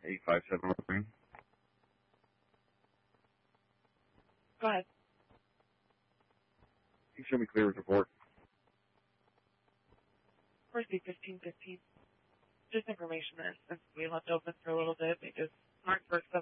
85713. Go ahead. Can you show me clearance report? Receipt 1515. Just information that since we left open for a little bit, they just marked for